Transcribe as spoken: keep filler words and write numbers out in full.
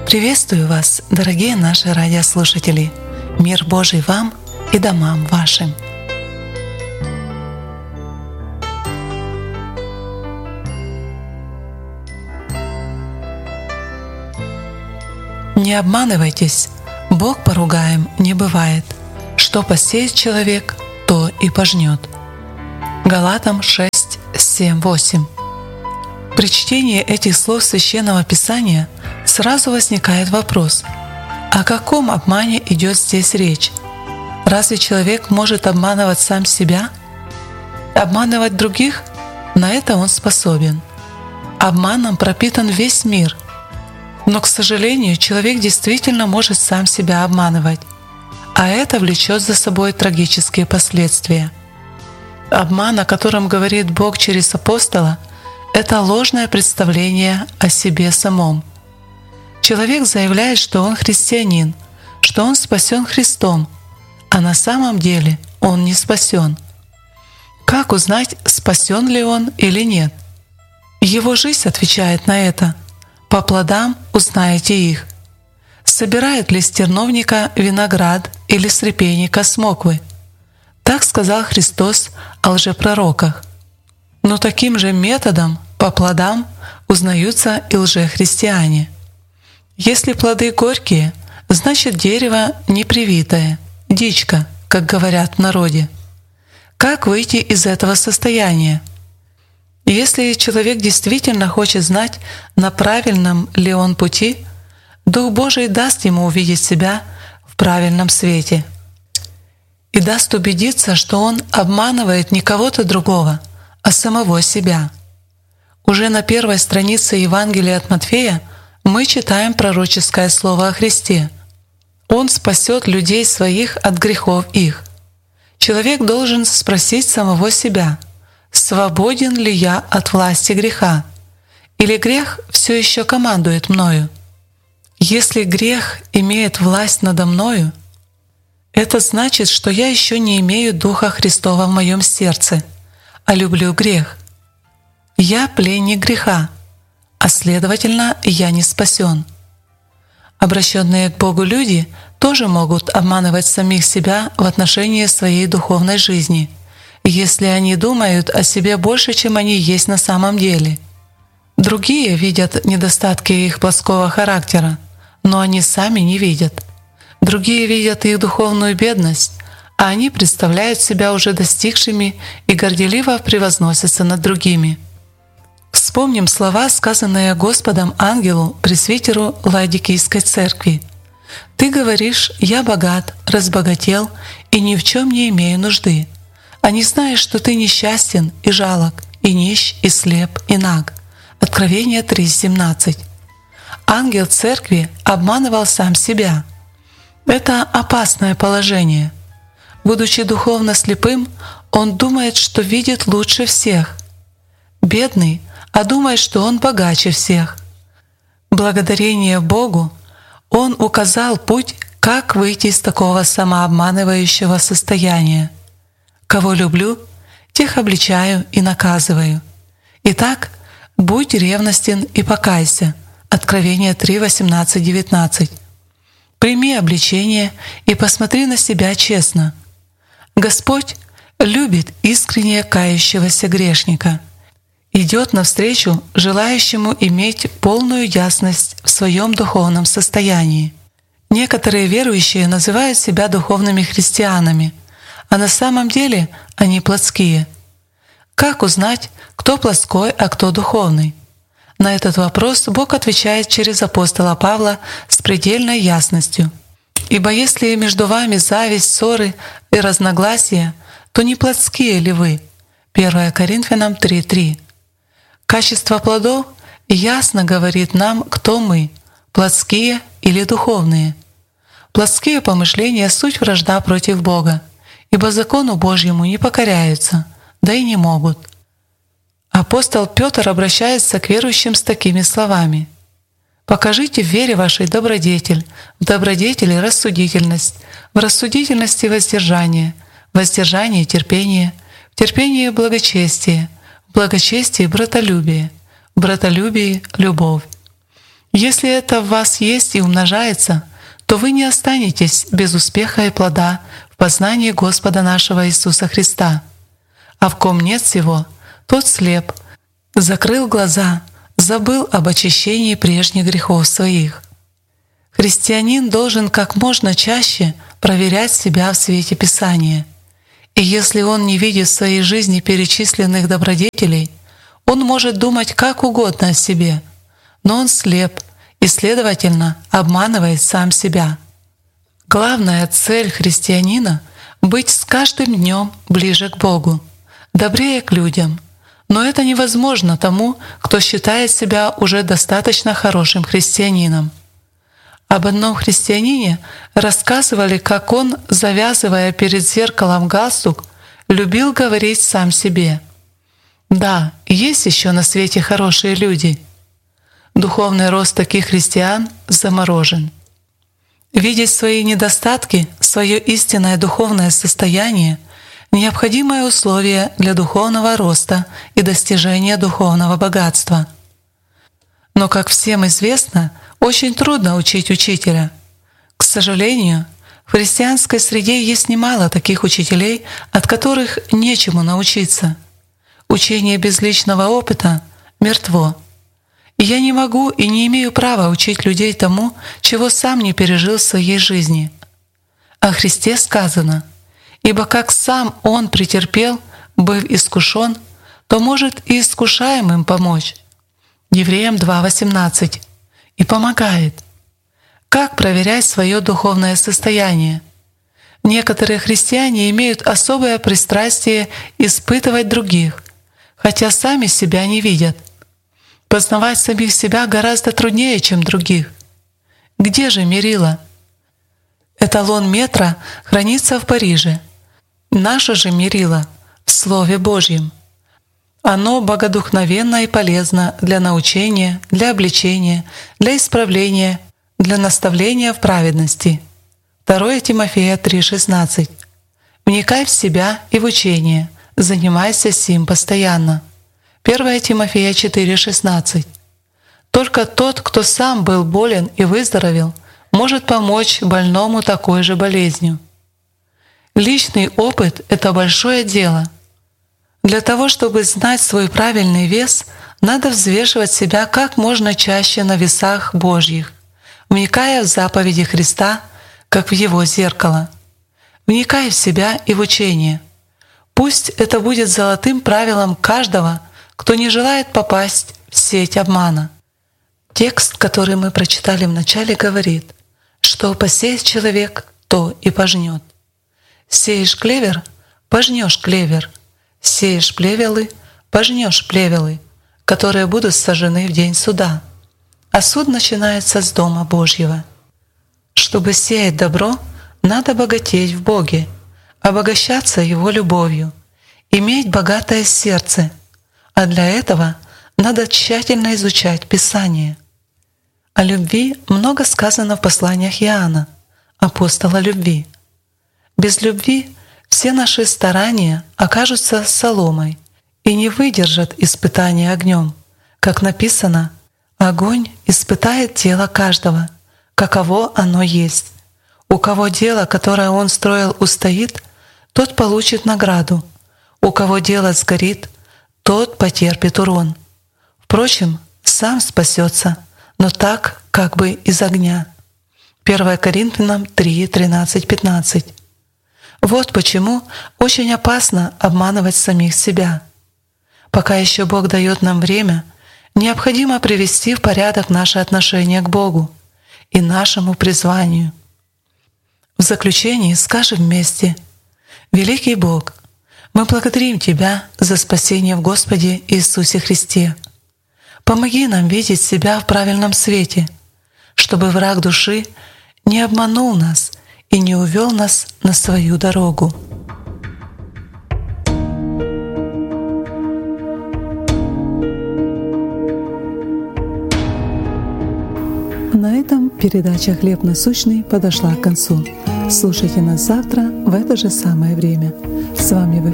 Приветствую вас, дорогие наши радиослушатели! Мир Божий вам и домам вашим! Не обманывайтесь, Бог поругаем не бывает. Что посеет человек, то и пожнет. Галатам шесть, семь, восемь. При чтении этих слов Священного Писания сразу возникает вопрос: о каком обмане идет здесь речь? Разве человек может обманывать сам себя? Обманывать других? На это он способен. Обманом пропитан весь мир. Но, к сожалению, человек действительно может сам себя обманывать, а это влечет за собой трагические последствия. Обман, о котором говорит Бог через апостола, это ложное представление о себе самом. Человек заявляет, что он христианин, что он спасен Христом, а на самом деле он не спасен. Как узнать, спасен ли он или нет? Его жизнь отвечает на это. По плодам узнаете их. Собирает ли с терновника виноград или с репейника смоквы? Так сказал Христос о лжепророках. Но таким же методом, по плодам, узнаются и лжехристиане. Если плоды горькие, значит дерево непривитое, дичка, как говорят в народе. Как выйти из этого состояния? Если человек действительно хочет знать, на правильном ли он пути, Дух Божий даст ему увидеть себя в правильном свете и даст убедиться, что он обманывает не кого-то другого, а самого себя. Уже на первой странице Евангелия от Матфея мы читаем пророческое слово о Христе. Он спасет людей своих от грехов их. Человек должен спросить самого себя: свободен ли я от власти греха? Или грех все еще командует мною? Если грех имеет власть надо мною, это значит, что я еще не имею Духа Христова в моем сердце, а люблю грех. Я пленник греха, а следовательно, я не спасен. Обращенные к Богу люди тоже могут обманывать самих себя в отношении своей духовной жизни, если они думают о себе больше, чем они есть на самом деле. Другие видят недостатки их плотского характера, но они сами не видят. Другие видят их духовную бедность, а они представляют себя уже достигшими и горделиво превозносятся над другими. Вспомним слова, сказанные Господом ангелу пресвитеру Ладикийской церкви. «Ты говоришь: я богат, разбогател и ни в чем не имею нужды, а не знаешь, что ты несчастен и жалок, и нищ, и слеп, и наг». Откровение три семнадцать. Ангел церкви обманывал сам себя. Это опасное положение. Будучи духовно слепым, он думает, что видит лучше всех. Бедный, а думает, что он богаче всех. Благодарение Богу он указал путь, как выйти из такого самообманывающего состояния. Кого люблю, тех обличаю и наказываю. Итак, будь ревностен и покайся. Откровение три восемнадцать девятнадцать. Прими обличение и посмотри на себя честно. Господь любит искренне кающегося грешника, идет навстречу желающему иметь полную ясность в своем духовном состоянии. Некоторые верующие называют себя духовными христианами, а на самом деле они плотские. Как узнать, кто плотской, а кто духовный? На этот вопрос Бог отвечает через апостола Павла с предельной ясностью. «Ибо если между вами зависть, ссоры и разногласия, то не плотские ли вы?» первое Коринфянам три три. Качество плодов ясно говорит нам, кто мы — плотские или духовные. Плотские помышления — суть вражда против Бога, ибо закону Божьему не покоряются, да и не могут. Апостол Петр обращается к верующим с такими словами: «Покажите в вере вашей добродетель, в добродетели рассудительность, в рассудительности воздержание, в воздержании терпение, в терпении благочестие, в благочестии братолюбие, в братолюбии любовь». Если это в вас есть и умножается, то вы не останетесь без успеха и плода в познании Господа нашего Иисуса Христа. А в ком нет всего, тот слеп, закрыл глаза, забыл об очищении прежних грехов своих. Христианин должен как можно чаще проверять себя в свете Писания. И если он не видит в своей жизни перечисленных добродетелей, он может думать как угодно о себе, но он слеп и, следовательно, обманывает сам себя. Главная цель христианина — быть с каждым днем ближе к Богу, добрее к людям. Но это невозможно тому, кто считает себя уже достаточно хорошим христианином. Об одном христианине рассказывали, как он, завязывая перед зеркалом галстук, любил говорить сам себе: «Да, есть еще на свете хорошие люди». Духовный рост таких христиан заморожен. Видеть свои недостатки, свое истинное духовное состояние — необходимое условие для духовного роста и достижения духовного богатства. Но, как всем известно, очень трудно учить учителя. К сожалению, в христианской среде есть немало таких учителей, от которых нечему научиться. Учение без личного опыта мертво. И я не могу и не имею права учить людей тому, чего сам не пережил в своей жизни. О Христе сказано: «Ибо как сам Он претерпел, быв искушен, то может и искушаемым помочь». Евреям два восемнадцать. И помогает. Как проверять свое духовное состояние? Некоторые христиане имеют особое пристрастие испытывать других, хотя сами себя не видят. Познавать самих себя гораздо труднее, чем других. Где же мерило? Эталон метра хранится в Париже. Наше же мерило в Слове Божьем. Оно богодухновенно и полезно для научения, для обличения, для исправления, для наставления в праведности. второе Тимофея три шестнадцать. «Вникай в себя и в учение, занимайся сим постоянно». первое Тимофея четыре шестнадцать. Только тот, кто сам был болен и выздоровел, может помочь больному такой же болезнью. Личный опыт — это большое дело. Для того, чтобы знать свой правильный вес, надо взвешивать себя как можно чаще на весах Божьих, вникая в заповеди Христа, как в Его зеркало. Вникай в себя и в учение. Пусть это будет золотым правилом каждого, кто не желает попасть в сеть обмана. Текст, который мы прочитали в начале, говорит: «Что посеет человек, то и пожнет». Сеешь клевер — пожнешь клевер. Сеешь плевелы — пожнешь плевелы, которые будут сожжены в день суда. А суд начинается с Дома Божьего. Чтобы сеять добро, надо богатеть в Боге, обогащаться Его любовью, иметь богатое сердце, а для этого надо тщательно изучать Писание. О любви много сказано в посланиях Иоанна, апостола любви. Без любви все наши старания окажутся соломой и не выдержат испытания огнем. Как написано: «Огонь испытает тело каждого, каково оно есть. У кого дело, которое он строил, устоит, тот получит награду. У кого дело сгорит, тот потерпит урон. Впрочем, сам спасется, но так, как бы из огня». первое Коринфянам три тринадцать пятнадцать. Вот почему очень опасно обманывать самих себя. Пока еще Бог дает нам время, необходимо привести в порядок наши отношения к Богу и нашему призванию. В заключение скажем вместе: «Великий Бог, мы благодарим Тебя за спасение в Господе Иисусе Христе. Помоги нам видеть себя в правильном свете, чтобы враг души не обманул нас и не увел нас на свою дорогу». На этом передача «Хлеб насущный» подошла к концу. Слушайте нас завтра в это же самое время. С вами в